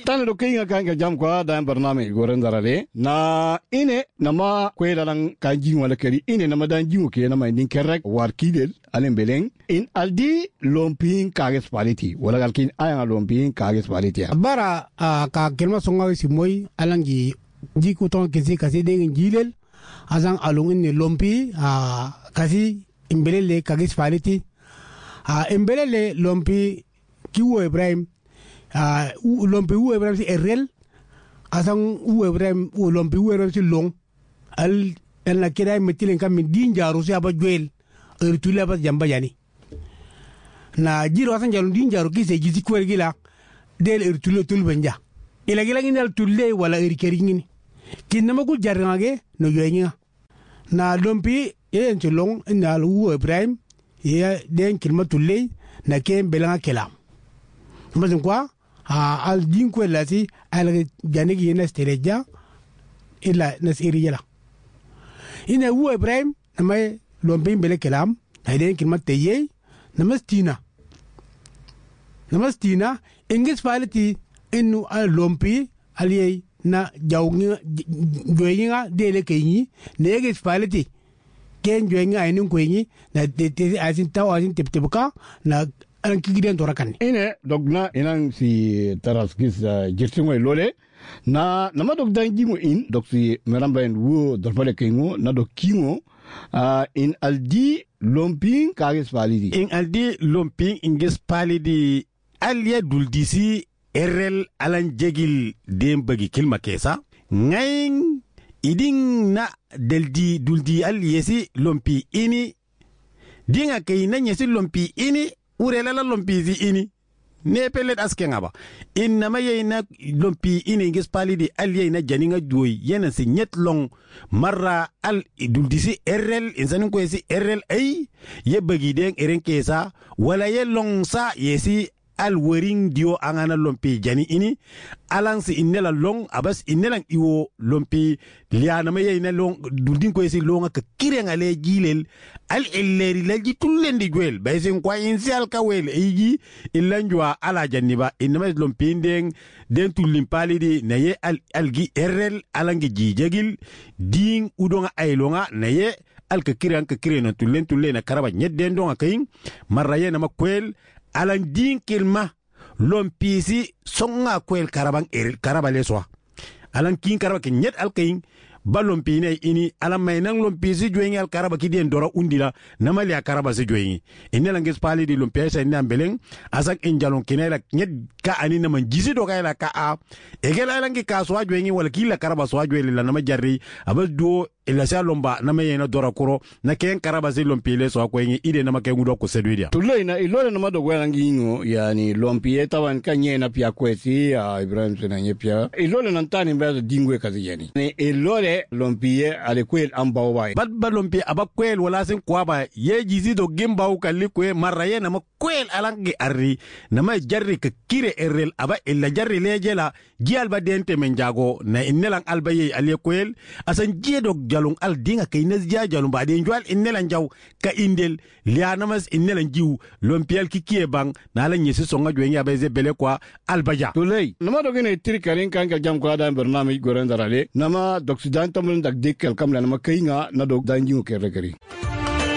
tane do kay kan ka jam kwa dan barnamij goren darale na ine nama kwela lang kanji wala kari ine nama dan jiwo ke nama din kerrek war kidel alen beleng in aldi lompin kages paliti wala galkin aya lompin kages paliti bara ka kelma songa si moy alangi jiku ton kesi kasi de ngilel azang alung in lompi kasi imbelele kages paliti imbelele lompi kiwo Ibrahim lompi u Ibrahim si erel asang u Ibrahim lompi u Ibrahim si long al na kira metilen kam din jaru si aba juel ertule aba jamba yani na jiro asan jalu din jaru ki se gizi kwer gila del ertule tul banja ila gila nginal tulle wala erikeri ngini kinna magul jarngage no yoyinga na lompi en ci long na u Ibrahim ya den kilma tulle na ken belanga kelam mazin kwa al din ko lati al janigi na stereja illa nasiri yala ina wu Ibrahim namay lompi bele kelam hayden kilmat tayye namastina ingis faliti inu al lompi aliyay na jawnga joyinga dele kayni negis faliti ken joyinga aynin koyni na de asin tawazin teptebka na an kigidan torakan ine dogna inan si taraskis jirtingo lole na nama dog danjingo in dog si meramba en wo dorpale kengo na dog kingo in aldi lomping kages palidi in aldi lomping ingis palidi alia duldisi erel alan jegil dembagi kilma kesa ngain iding na deldi duldi aliesi lompi ini dinga kay na nyesi lompi ini urela la lompi zi ini ne pelet aske ngaba inna yeyna lompi ini ngis palidi aliyena janinga joy yena se nyet long marra al duldisi errel insanin ko yesi errel ay ye bagi den eren kesa wala ye long sa yesi al wering dio angana lompi jani ini alansi inela long abas inelang iwo lompi liana ma yeyna long duldin ko yesi longa ka kirenga le jilel al illeri laji tullendi gwel baysin kwa insial kawel eji illanjwa ala janiba inma lompi den tullin palidi naye algi errel alangi jijegil ding udonga aylonga naye al ka kiren tullen na karaba nyedden donga kayin marraye na makwel alan din kilma lompisi songa kwel karaba leswa alan kin karaba ke nyet alkayin ba lompine ini alan mainang lompisi joyingi al karaba ki den dora undila namali a karaba se joyingi inela ngis pali di lompisa ni ambeleng asak injalon kinela nyet ka ani na manjisi do kayla ka a egel alangi ka so joyingi wala kila karaba so joyeli la nama jarri abas do ila sa lomba na mayena dora kuro na ken karaba se lompile so ko yin ide na make ngudo ko sedwidia tulle na ilole na mado gwangi ngo yani lompie tawan kanye na pia kwesi Ibrahim sena nyepia ilole na ntani mbaza dingwe kazi yani ne ilole lompie ale kwel ambawa ba lompie abakwel wala sen kwaba ye jizi do gemba u kalikwe maraye na makwel alangi arri na ma jarri ka kire errel aba illa jarri lejela gial ba dente menjago na innelang albaye ale kwel asan jedo jalung al dinga kay nazja jalung ba de njwal innelan jaw ka indel lianamas innelan jiw lompiel kikie bang na la nyesi songa jwe nya beze bele kwa albaja tulay nama dogene tirikarin kan ka jam ko adam barnamij goren darale nama doksidan tamul dak dekel kamla nama kayinga na dog danjiu ke rekari